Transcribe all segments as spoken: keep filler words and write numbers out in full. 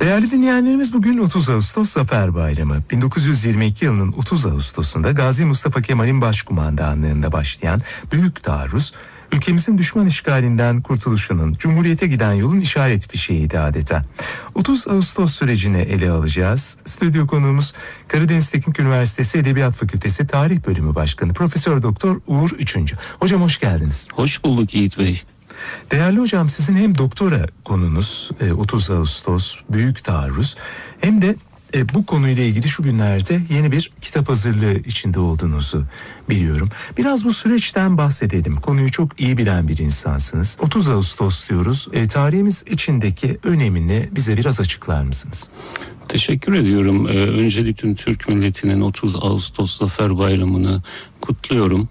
Değerli dinleyenlerimiz, bugün otuz Ağustos Zafer Bayramı. bin dokuz yüz yirmi iki yılının otuz Ağustos'unda Gazi Mustafa Kemal'in başkumandanlığında başlayan Büyük Taarruz, ülkemizin düşman işgalinden kurtuluşunun, Cumhuriyete giden yolun işaret fişeğiydi adeta. otuz Ağustos sürecini ele alacağız. Stüdyo konuğumuz Karadeniz Teknik Üniversitesi Edebiyat Fakültesi Tarih Bölümü Başkanı Profesör Doktor Uğur Üçüncü. Hocam hoş geldiniz. Hoş bulduk Yiğit Bey. Değerli hocam, sizin hem doktora konunuz otuz Ağustos Büyük Taarruz, hem de bu konuyla ilgili şu günlerde yeni bir kitap hazırlığı içinde olduğunuzu biliyorum. Biraz bu süreçten bahsedelim. Konuyu çok iyi bilen bir insansınız. otuz Ağustos diyoruz. E, tarihimiz içindeki önemini bize biraz açıklar mısınız? Teşekkür ediyorum. Ee, öncelikle Türk milletinin otuz Ağustos Zafer Bayramı'nı kutluyorum.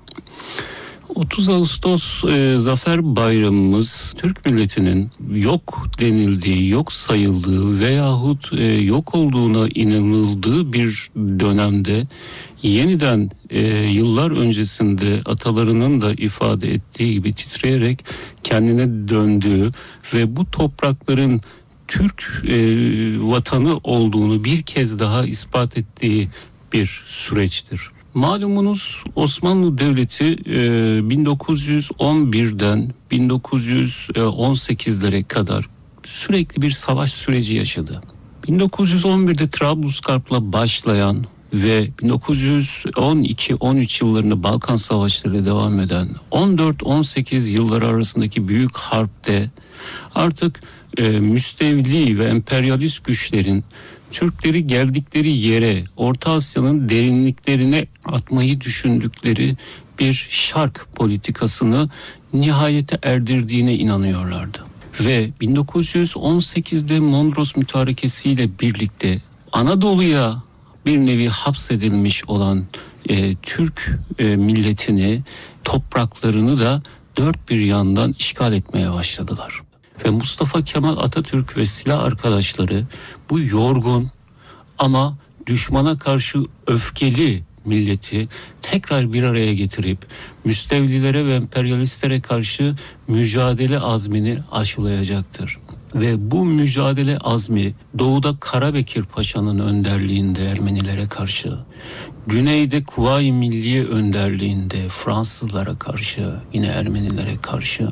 otuz Ağustos e, Zafer Bayramımız Türk milletinin yok denildiği, yok sayıldığı veyahut e, yok olduğuna inanıldığı bir dönemde yeniden e, yıllar öncesinde atalarının da ifade ettiği gibi titreyerek kendine döndüğü ve bu toprakların Türk e, vatanı olduğunu bir kez daha ispat ettiği bir süreçtir. Malumunuz Osmanlı Devleti bin dokuz yüz on birden bin dokuz yüz on sekizlere kadar sürekli bir savaş süreci yaşadı. bin dokuz yüz on birde Trablusgarp'la başlayan ve bin dokuz yüz on iki on üç yıllarında Balkan Savaşları devam eden on dört on sekiz yılları arasındaki büyük harpte artık e, müstevli ve emperyalist güçlerin Türkleri geldikleri yere, Orta Asya'nın derinliklerine atmayı düşündükleri bir şark politikasını nihayete erdirdiğine inanıyorlardı. Ve bin dokuz yüz on sekizde Mondros Mütarekesi'yle birlikte Anadolu'ya bir nevi hapsedilmiş olan e, Türk e, milletini, topraklarını da dört bir yandan işgal etmeye başladılar. Ve Mustafa Kemal Atatürk ve silah arkadaşları bu yorgun ama düşmana karşı öfkeli milleti tekrar bir araya getirip müstevlilere ve emperyalistlere karşı mücadele azmini aşılayacaktır. Ve bu mücadele azmi doğuda Karabekir Paşa'nın önderliğinde Ermenilere karşı, güneyde Kuvayi Milliye önderliğinde Fransızlara karşı, yine Ermenilere karşı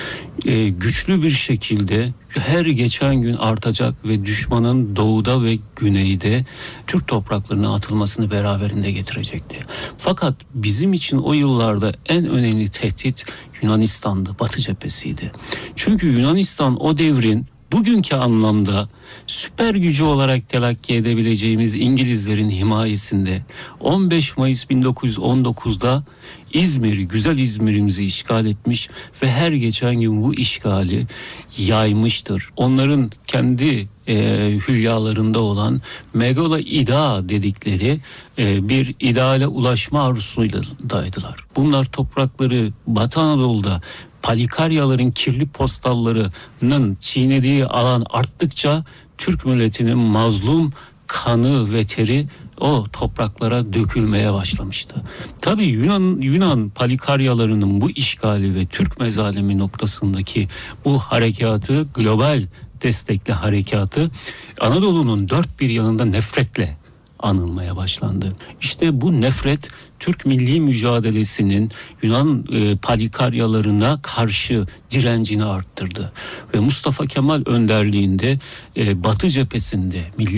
e, güçlü bir şekilde her geçen gün artacak ve düşmanın doğuda ve güneyde Türk topraklarına atılmasını beraberinde getirecekti. Fakat bizim için o yıllarda en önemli tehdit Yunanistan'dı, Batı cephesiydi. Çünkü Yunanistan o devrin bugünkü anlamda süper gücü olarak telakki edebileceğimiz İngilizlerin himayesinde on beş Mayıs bin dokuz yüz on dokuzda İzmir, güzel İzmir'imizi işgal etmiş ve her geçen gün bu işgali yaymıştır. Onların kendi e, hülyalarında olan Megala İda dedikleri e, bir ideale ulaşma arzusuylaydılar. Bunlar toprakları Batı Anadolu'da Palikaryaların kirli postallarının çiğnediği alan arttıkça Türk milletinin mazlum kanı ve teri o topraklara dökülmeye başlamıştı. Tabii Yunan Yunan Palikaryalarının bu işgali ve Türk mezalimi noktasındaki bu harekatı, global destekli harekatı Anadolu'nun dört bir yanında nefretle anılmaya başlandı. İşte bu nefret Türk milli mücadelesinin Yunan e, Palikaryalarına karşı direncini arttırdı. Ve Mustafa Kemal önderliğinde e, Batı cephesinde milli